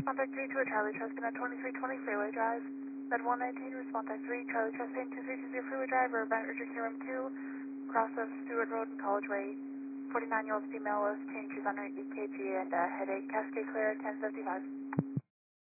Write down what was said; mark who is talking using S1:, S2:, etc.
S1: Contact 32 Charlie Trustin at 2320 Freeway Drive. Med 119, respond type 3, Charlie Trustin, 2320 Freeway Drive, urban urgent care room 2, cross of Stewart Road and College Way. 49-year-old female with changes on her EKG and headache. Cascade clear at 10:55.